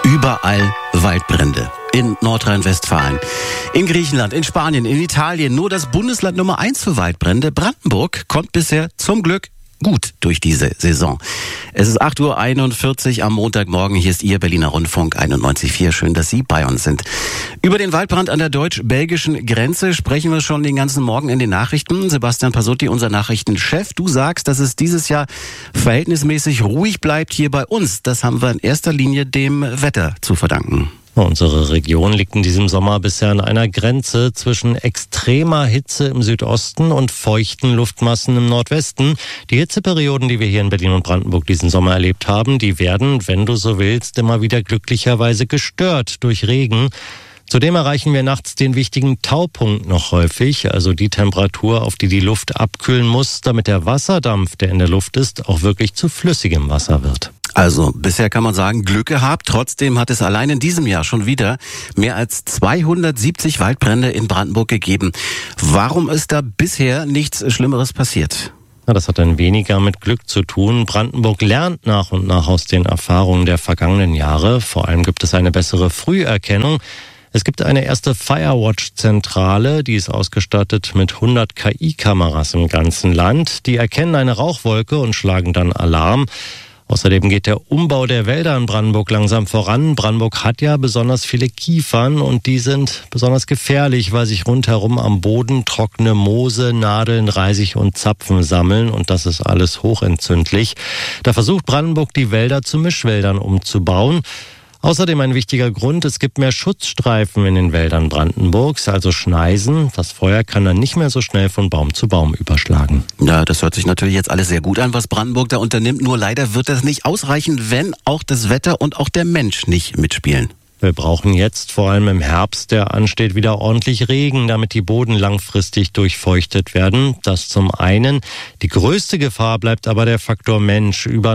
Überall Waldbrände. In Nordrhein-Westfalen, in Griechenland, in Spanien, in Italien. Nur das Bundesland Nummer 1 für Waldbrände, Brandenburg, kommt bisher zum Glück gut durch diese Saison. Es ist 8:41 Uhr am Montagmorgen. Hier ist Ihr Berliner Rundfunk 91,4. Schön, dass Sie bei uns sind. Über den Waldbrand an der deutsch-belgischen Grenze sprechen wir schon den ganzen Morgen in den Nachrichten. Sebastian Pasotti, unser Nachrichtenchef. Du sagst, dass es dieses Jahr verhältnismäßig ruhig bleibt hier bei uns. Das haben wir in erster Linie dem Wetter zu verdanken. Unsere Region liegt in diesem Sommer bisher an einer Grenze zwischen extremer Hitze im Südosten und feuchten Luftmassen im Nordwesten. Die Hitzeperioden, die wir hier in Berlin und Brandenburg diesen Sommer erlebt haben, die werden, wenn du so willst, immer wieder glücklicherweise gestört durch Regen. Zudem erreichen wir nachts den wichtigen Taupunkt noch häufig, also die Temperatur, auf die die Luft abkühlen muss, damit der Wasserdampf, der in der Luft ist, auch wirklich zu flüssigem Wasser wird. Also bisher kann man sagen, Glück gehabt. Trotzdem hat es allein in diesem Jahr schon wieder mehr als 270 Waldbrände in Brandenburg gegeben. Warum ist da bisher nichts Schlimmeres passiert? Ja, das hat dann weniger mit Glück zu tun. Brandenburg lernt nach und nach aus den Erfahrungen der vergangenen Jahre. Vor allem gibt es eine bessere Früherkennung. Es gibt eine erste Firewatch-Zentrale, die ist ausgestattet mit 100 KI-Kameras im ganzen Land. Die erkennen eine Rauchwolke und schlagen dann Alarm. Außerdem geht der Umbau der Wälder in Brandenburg langsam voran. Brandenburg hat ja besonders viele Kiefern und die sind besonders gefährlich, weil sich rundherum am Boden trockene Moose, Nadeln, Reisig und Zapfen sammeln und das ist alles hochentzündlich. Da versucht Brandenburg, die Wälder zu Mischwäldern umzubauen. Außerdem ein wichtiger Grund, es gibt mehr Schutzstreifen in den Wäldern Brandenburgs, also Schneisen. Das Feuer kann dann nicht mehr so schnell von Baum zu Baum überschlagen. Ja, das hört sich natürlich jetzt alles sehr gut an, was Brandenburg da unternimmt. Nur leider wird das nicht ausreichen, wenn auch das Wetter und auch der Mensch nicht mitspielen. Wir brauchen jetzt, vor allem im Herbst, der ansteht, wieder ordentlich Regen, damit die Boden langfristig durchfeuchtet werden. Das zum einen. Die größte Gefahr bleibt aber der Faktor Mensch. Über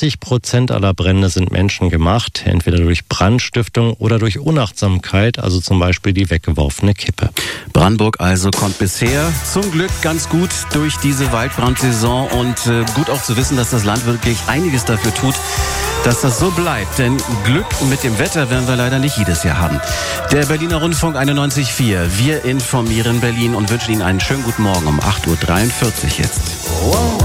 90% aller Brände sind menschengemacht, entweder durch Brandstiftung oder durch Unachtsamkeit, also zum Beispiel die weggeworfene Kippe. Brandenburg also kommt bisher zum Glück ganz gut durch diese Waldbrandsaison und gut auch zu wissen, dass das Land wirklich einiges dafür tut, dass das so bleibt. Denn Glück mit dem Wetter werden wir leider nicht jedes Jahr haben. Der Berliner Rundfunk 91,4. Wir informieren Berlin und wünschen Ihnen einen schönen guten Morgen um 8:43 Uhr jetzt.